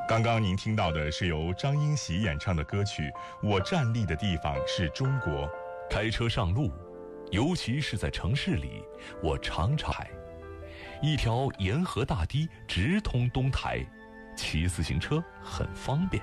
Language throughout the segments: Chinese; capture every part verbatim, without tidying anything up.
刚刚您听到的是由张英喜演唱的歌曲《我站立的地方是中国》。 开车上路，尤其是在城市里，我常常一条沿河大堤直通东台，骑自行车很方便。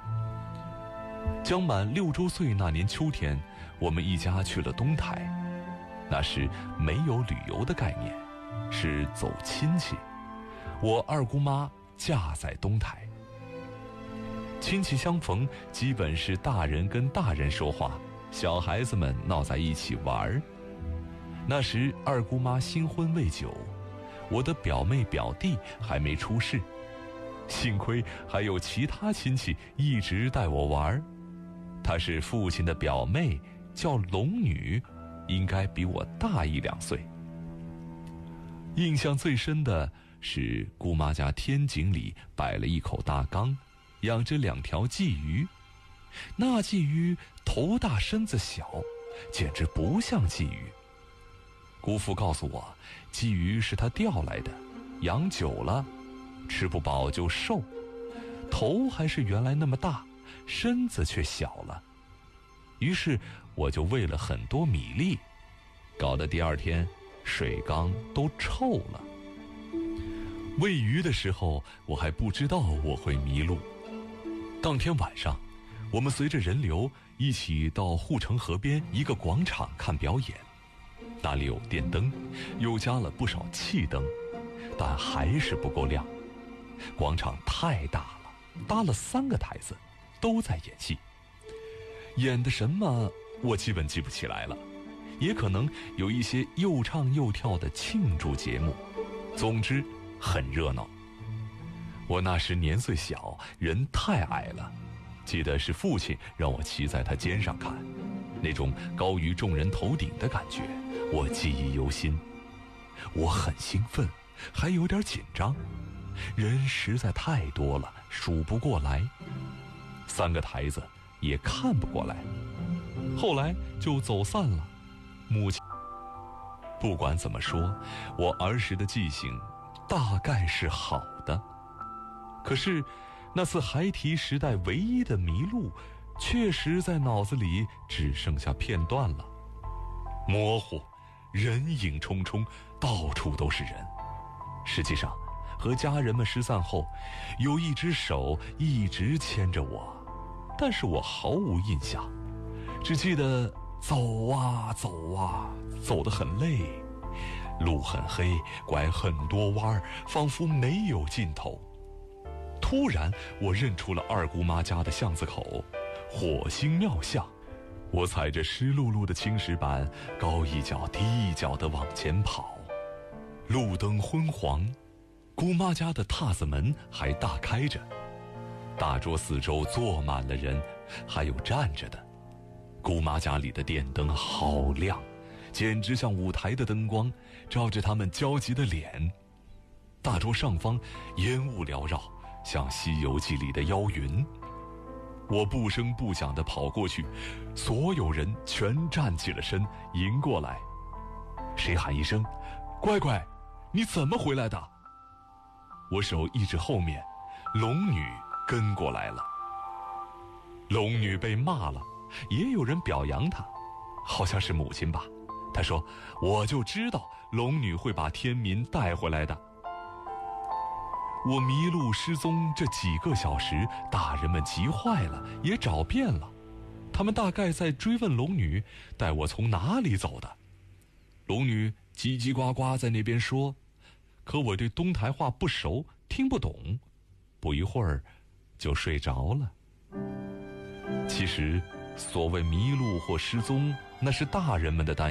将满六周岁那年秋天，我们一家去了东台。那时没有旅游的概念，是走亲戚。我二姑妈嫁在东台，亲戚相逢基本是大人跟大人说话，小孩子们闹在一起玩。那时二姑妈新婚未久，我的表妹表弟还没出世，幸亏还有其他亲戚一直带我玩。她是父亲的表妹，叫龙女，应该比我大一两岁。印象最深的是姑妈家天井里摆了一口大缸，养着两条鲫鱼。那鲫鱼头大身子小，简直不像鲫鱼。姑父告诉我，鲫鱼是他钓来的，养久了吃不饱就瘦，头还是原来那么大，身子却小了。于是我就喂了很多米粒，搞得第二天水缸都臭了。喂鱼的时候我还不知道我会迷路。当天晚上，我们随着人流一起到护城河边一个广场看表演。那里有电灯，又加了不少气灯，但还是不够亮。广场太大了，搭了三个台子，都在演戏。演的什么我基本记不起来了，也可能有一些又唱又跳的庆祝节目。总之很热闹。我那时年岁小，人太矮了，记得是父亲让我骑在他肩上看，那种高于众人头顶的感觉我记忆犹新。我很兴奋，还有点紧张，人实在太多了，数不过来，三个台子也看不过来。后来就走散了。母亲不管怎么说，我儿时的记性大概是好的，可是那次孩提时代唯一的迷路，确实在脑子里只剩下片段了，模糊，人影匆匆，到处都是人。实际上和家人们失散后，有一只手一直牵着我，但是我毫无印象，只记得走啊走啊，走得很累，路很黑，拐很多弯，仿佛没有尽头。突然我认出了二姑妈家的巷子口，火星庙巷。我踩着湿漉漉的青石板，高一脚低一脚地往前跑。路灯昏黄，姑妈家的榻子门还大开着，大桌四周坐满了人，还有站着的。姑妈家里的电灯好亮，简直像舞台的灯光，照着他们焦急的脸。大桌上方烟雾缭绕，像《西游记》里的妖云。我不声不响地跑过去，所有人全站起了身，迎过来。谁喊一声乖乖，你怎么回来的？我手一指后面，龙女跟过来了。龙女被骂了，也有人表扬她，好像是母亲吧。她说，我就知道龙女会把天民带回来的。我迷路失踪这几个小时，大人们急坏了，也找遍了，他们大概在追问龙女带我从哪里走的。龙女叽叽呱呱在那边说，可我对东台话不熟，听不懂，不一会儿就睡着了。其实所谓迷路或失踪，那是大人们的担忧。